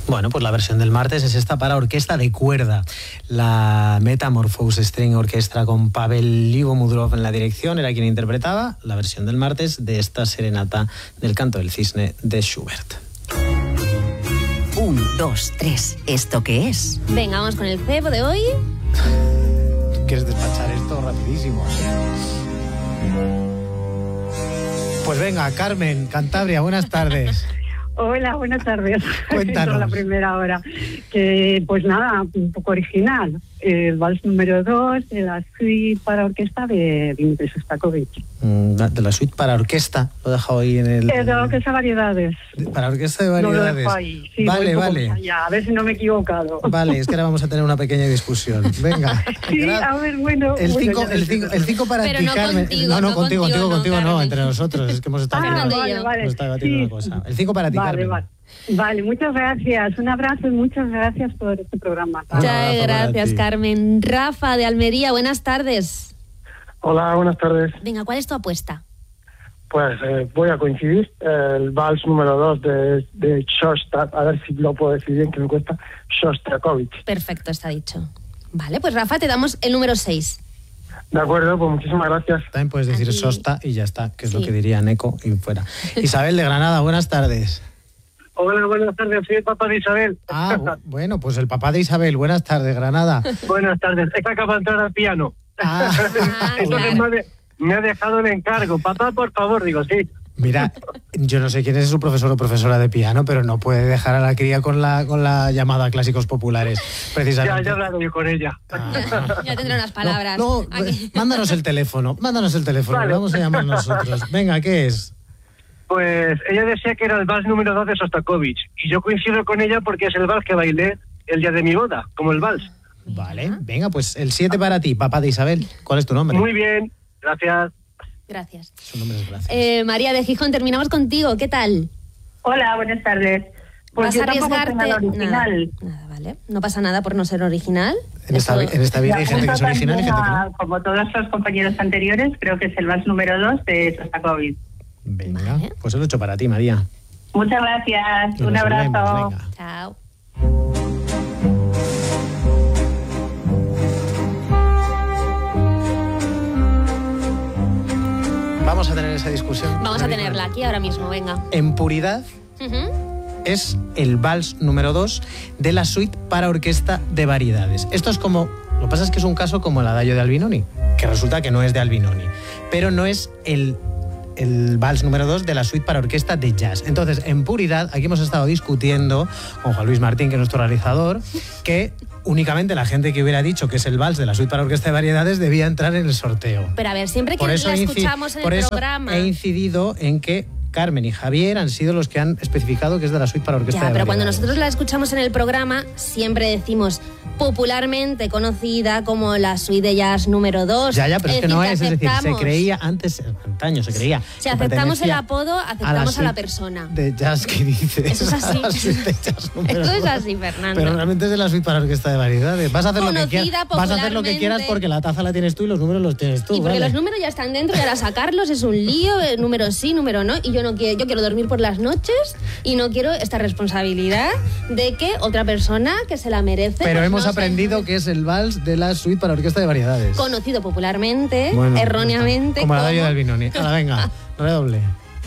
Bueno, pues la versión del martes es esta para orquesta de cuerda. La Metamorphose String Orchestra con Pavel Livomudrov en la dirección era quien interpretaba la versión del martes de esta serenata del Canto del Cisne de Schubert. 1, 2, 3. ¿Esto qué es? Venga, vamos con el cebo de hoy. ¿Quieres despachar esto rapidísimo? Pues venga, Carmen, Cantabria, buenas tardes. Hola, buenas tardes. Cuéntanos. La primera hora. Que, pues nada, un poco original. El vals número 2 de la suite para orquesta de Dmitri Shostakovich. De la suite para orquesta, lo he dejado ahí en el... De orquesta variedades. Para orquesta de variedades. No lo dejo ahí. Sí, vale. Allá, a ver si no me he equivocado. Vale, es que ahora vamos a tener una pequeña discusión. Venga. Sí, a ver, bueno. El 5 para pero ti, no Carmen. contigo, No, contigo, no, entre nosotros. Es que hemos estado debatiendo una cosa. El 5 para ti, Carmen. Vale, muchas gracias. Un abrazo y muchas gracias por este programa. Muchas gracias, Carmen. Rafa, de Almería, buenas tardes. Hola, buenas tardes. Venga, ¿cuál es tu apuesta? Pues voy a coincidir. El vals número 2 de Shostakovich, a ver si lo puedo decir bien, que me cuesta, Shostakovich. Perfecto, está dicho. Vale, pues Rafa, te damos el número 6. De acuerdo, pues muchísimas gracias. También puedes decir Aquí. Sosta y ya está, que es lo que diría Neko y fuera. Isabel de Granada, buenas tardes. Hola, buenas tardes, soy el papá de Isabel. Bueno, pues el papá de Isabel, buenas tardes, Granada. Buenas tardes, es que acaba de entrar al piano. Entonces claro. me ha dejado el encargo. Papá, por favor, digo, sí. Mira, yo no sé quién es su profesor o profesora de piano, pero no puede dejar a la cría con la llamada a clásicos populares, precisamente. Ya he hablado yo con ella. Ya tendré unas palabras. No, mándanos el teléfono, Vale. Vamos a llamar nosotros. Venga, ¿qué es? Pues ella decía que era el vals número 2 de Shostakovich, y yo coincido con ella porque es el vals que bailé el día de mi boda, como el vals. Vale, venga, pues el 7 para ti, papá de Isabel. ¿Cuál es tu nombre? Muy bien, gracias. Gracias. Su nombre es gracias. María de Gijón, terminamos contigo. ¿Qué tal? Hola, buenas tardes. Pues ¿Vas yo a tampoco arriesgarte? tengo el original. Nada, vale. No pasa nada por no ser original. En esta vida hay gente que es original y gente que no. Como todos los compañeros anteriores, creo que es el vals número 2 de Shostakovich. Venga, Vale. pues el 8 para ti, María. Muchas gracias. Nos Un abrazo. vemos, venga. Chao. Vamos a tener esa discusión. Vamos a tenerla aquí ahora mismo, venga. En puridad es el vals número 2 de la suite para orquesta de variedades. Esto es como... Lo que pasa es que es un caso como el adagio de Albinoni, que resulta que no es de Albinoni, pero no es el vals número 2 de la suite para orquesta de jazz. Entonces, en puridad, aquí hemos estado discutiendo con Juan Luis Martín, que es nuestro realizador, que únicamente la gente que hubiera dicho que es el vals de la suite para orquesta de variedades debía entrar en el sorteo. Pero a ver, siempre que la escuchamos en el programa... Por eso he incidido en que Carmen y Javier han sido los que han especificado que es de la suite para orquesta de variedades. Pero cuando nosotros la escuchamos en el programa, siempre decimos popularmente conocida como la suite de jazz número 2. Ya, pero es que no es decir, se creía antes, antaño se creía. Si aceptamos el apodo, aceptamos a la persona. De jazz que dices. Eso es así. La suite de jazz número Eso es 2. así, Fernando. Pero realmente es de la suite para orquesta de variedades. Vas a hacer lo que quieras. Vas a hacer lo que quieras porque la taza la tienes tú y los números los tienes tú. Y porque ¿vale? los números ya están dentro y ahora sacarlos es un lío, número sí, número no, y yo quiero dormir por las noches y no quiero esta responsabilidad de que otra persona que se la merece. Pero pues hemos no aprendido que es el vals de la suite para orquesta de variedades. conocido popularmente, Bueno, erróneamente, como el adagio de Albinoni. Ahora venga, redoble.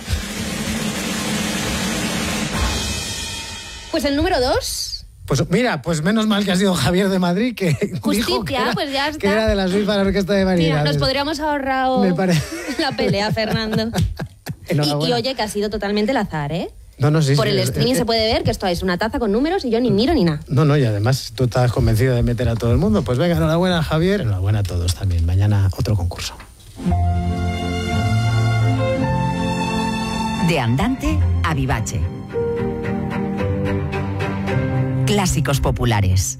Pues el número 2. Pues mira, pues menos mal que ha sido Javier de Madrid que dijo que era, pues ya está. que era de la suite para orquesta de variedades. Mira, nos podríamos ahorrar Me parece. la pelea, Fernando. Y oye, que ha sido totalmente el azar, ¿eh? No, sí, Por sí, el streaming se puede ver que esto es una taza con números y yo ni miro ni nada. No, y además tú estás convencido de meter a todo el mundo. Pues venga, enhorabuena, Javier. Enhorabuena a todos también. Mañana otro concurso. De Andante a Vivace. Clásicos populares.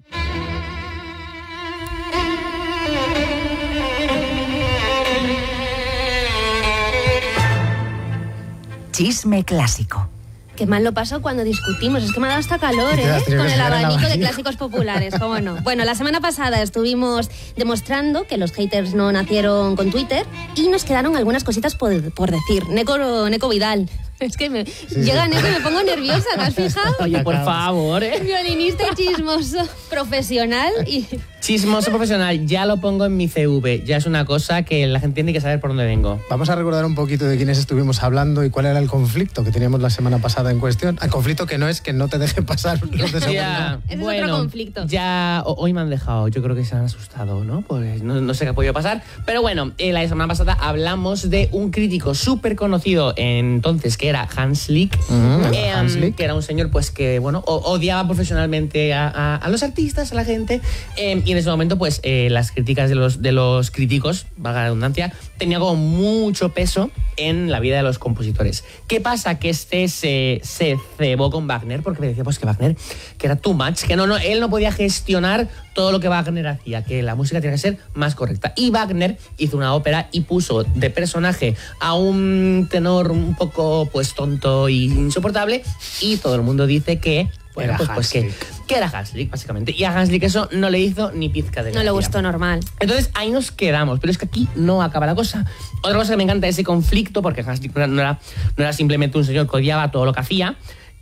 Chisme clásico. Qué mal lo paso cuando discutimos. Es que me ha dado hasta calor, ¿eh? Con el abanico de clásicos populares, ¿cómo no? Bueno, la semana pasada estuvimos demostrando que los haters no nacieron con Twitter y nos quedaron algunas cositas por decir. Neko Vidal, Es que llegan eso y me pongo nerviosa, ¿te has fijado? Oye, por favor, Violinista y chismoso profesional y... Chismoso profesional, ya lo pongo en mi CV. Ya es una cosa que la gente tiene que saber por dónde vengo. Vamos a recordar un poquito de quiénes estuvimos hablando y cuál era el conflicto que teníamos la semana pasada en cuestión. El conflicto que no es que no te deje pasar los de seguridad. Ese es otro conflicto. Ya hoy me han dejado, yo creo que se han asustado, ¿no? Pues no sé qué ha podido pasar. Pero bueno, la semana pasada hablamos de un crítico súper conocido entonces, que era Hans Lick. Hans Lick. Que era un señor pues que, bueno, odiaba profesionalmente a los artistas, a la gente. Y en ese momento, pues, las críticas de los críticos, valga la redundancia, tenía como mucho peso en la vida de los compositores. ¿Qué pasa? Que se cebó con Wagner porque me decía pues que Wagner, que era too much, que él no podía gestionar todo lo que Wagner hacía, que la música tenía que ser más correcta. Y Wagner hizo una ópera y puso de personaje a un tenor un poco pues tonto y insoportable, y todo el mundo dice que bueno, que era Hans Lick, básicamente. Y a Hans Lick eso no le hizo ni pizca de gracia. No le gustó, normal. Entonces ahí nos quedamos, pero es que aquí no acaba la cosa. Otra cosa que me encanta es ese conflicto, porque Hans Lick no era simplemente un señor que odiaba todo lo que hacía,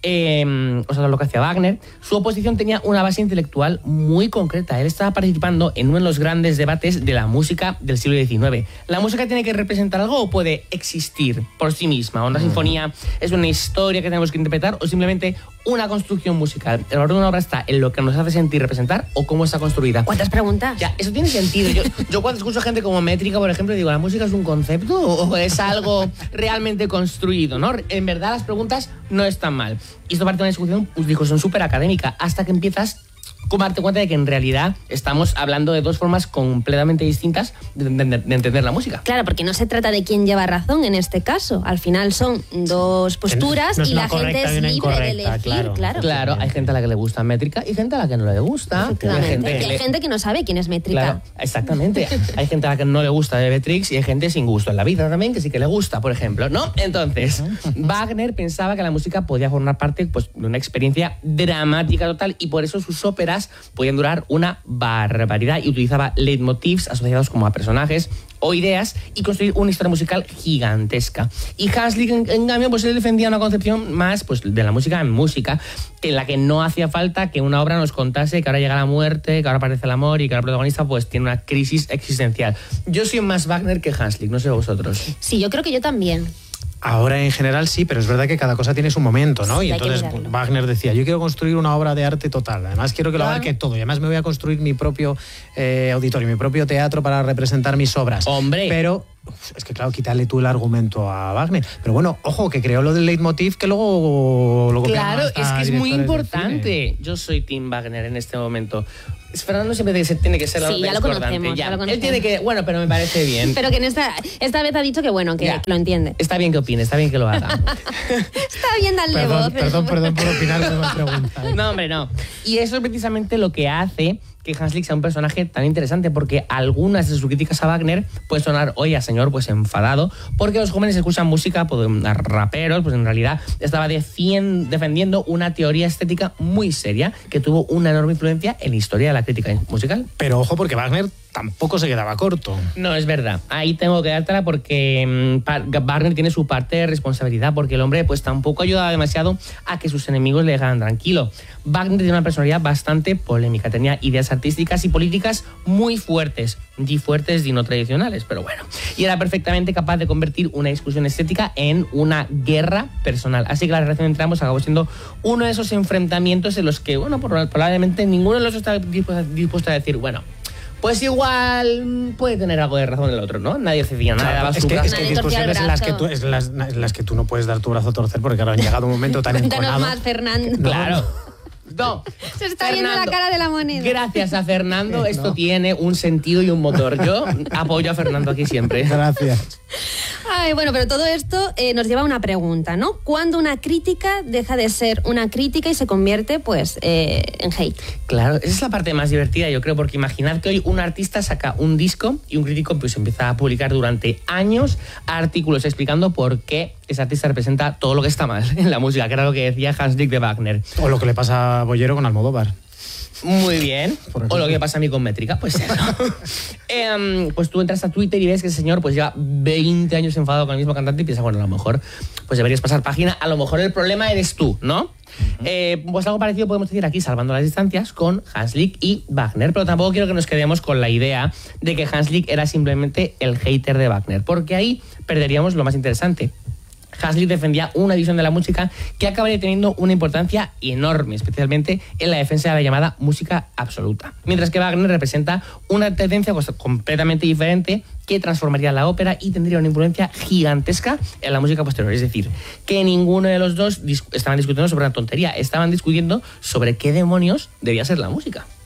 o sea, lo que hacía Wagner. Su oposición tenía una base intelectual muy concreta. Él estaba participando en uno de los grandes debates de la música del siglo XIX. ¿La música tiene que representar algo o puede existir por sí misma? ¿Una sinfonía es una historia que tenemos que interpretar o simplemente una construcción musical? ¿El valor de una obra está en lo que nos hace sentir representar o cómo está construida? ¿Cuántas preguntas? Ya, eso tiene sentido. Yo cuando escucho a gente como Métrica, por ejemplo, digo, ¿la música es un concepto o es algo realmente construido? ¿No? En verdad las preguntas no están mal. Y esto parte de una discusión súper académica, hasta que empiezas a darte cuenta de que en realidad estamos hablando de dos formas completamente distintas de entender la música. Claro, porque no se trata de quién lleva razón en este caso. Al final son dos posturas no es y la gente es libre de elegir. Claro, hay gente a la que le gusta Métrica y gente a la que no le gusta. Hay gente que no sabe quién es Métrica. Claro, exactamente. Hay gente a la que no le gusta Beatrix y hay gente sin gusto en la vida también que sí que le gusta, por ejemplo, ¿no? Entonces, Wagner pensaba que la música podía formar parte pues, de una experiencia dramática total, y por eso sus óperas podían durar una barbaridad, y utilizaba leitmotivs asociados como a personajes o ideas y construir una historia musical gigantesca. Y Hans Lick, en cambio, pues él defendía una concepción más pues, de la música en música, en la que no hacía falta que una obra nos contase que ahora llega la muerte, que ahora aparece el amor y que ahora el protagonista pues tiene una crisis existencial. Yo soy más Wagner que Hans Lick, no sé vosotros. Sí, yo creo que yo también. Ahora en general sí, pero es verdad que cada cosa tiene su momento, ¿no? Sí, y entonces Wagner decía, yo quiero construir una obra de arte total, además quiero que lo abarque todo, y además me voy a construir mi propio auditorio, mi propio teatro para representar mis obras. ¡Hombre! Pero es que claro, quítale tú el argumento a Wagner. Pero bueno, ojo, que creó lo del leitmotiv que luego claro, es que es muy importante. Yo soy Tim Wagner en este momento. Fernando siempre tiene que ser la ya lo conocemos, ya lo conocemos. Él tiene que, bueno, pero me parece bien. Pero que esta vez ha dicho que bueno, que lo entiende. Está bien que opine, está bien que lo haga. Está bien darle voz. Perdón por opinar con una pregunta. No, hombre, no. Y eso es precisamente lo que hace que Hans Lick sea un personaje tan interesante, porque algunas de sus críticas a Wagner pueden sonar hoy a señor pues enfadado, porque los jóvenes escuchan música pues, a raperos, pues en realidad estaba defendiendo una teoría estética muy seria que tuvo una enorme influencia en la historia de la crítica musical. Pero ojo, porque Wagner tampoco se quedaba corto. No, es verdad. Ahí tengo que dártela porque Wagner tiene su parte de responsabilidad, porque el hombre pues tampoco ayudaba demasiado a que sus enemigos le dejaran tranquilo. Wagner tiene una personalidad bastante polémica, tenía ideas artísticas y políticas muy fuertes y no tradicionales, pero bueno. Y era perfectamente capaz de convertir una discusión estética en una guerra personal. Así que la relación entre ambos acabó siendo uno de esos enfrentamientos en los que, bueno, probablemente ninguno de los dos estaba dispuesto a decir, bueno, pues igual puede tener algo de razón el otro, ¿no? Nadie cedía nada, daba su brazo. Es que hay discusiones en las que tú no puedes dar tu brazo a torcer, porque claro, han llegado un momento tan enconado. Cuéntanos más, Fernando. Claro. No, se está viendo la cara de la moneda. Gracias a Fernando, esto tiene un sentido y un motor. Yo apoyo a Fernando aquí siempre. Gracias. Ay, bueno, pero todo esto nos lleva a una pregunta, ¿no? ¿Cuándo una crítica deja de ser una crítica y se convierte, pues, en hate? Claro, esa es la parte más divertida, yo creo, porque imaginad que hoy un artista saca un disco y un crítico pues empieza a publicar durante años artículos explicando por qué ese artista representa todo lo que está mal en la música, que era lo que decía Hans Lick de Wagner. O lo que le pasa a Bollero con Almodóvar. Muy bien. O lo que pasa a mí con métrica, pues eso. Pues tú entras a Twitter y ves que ese señor pues lleva 20 años enfadado con el mismo cantante y piensas, bueno, a lo mejor pues deberías pasar página, a lo mejor el problema eres tú, ¿no? Pues algo parecido podemos decir aquí, salvando las distancias, con Hanslick y Wagner, pero tampoco quiero que nos quedemos con la idea de que Hanslick era simplemente el hater de Wagner, porque ahí perderíamos lo más interesante. Hanslick defendía una visión de la música que acabaría teniendo una importancia enorme, especialmente en la defensa de la llamada música absoluta. Mientras que Wagner representa una tendencia completamente diferente que transformaría la ópera y tendría una influencia gigantesca en la música posterior. Es decir, que ninguno de los dos estaban discutiendo sobre una tontería, estaban discutiendo sobre qué demonios debía ser la música.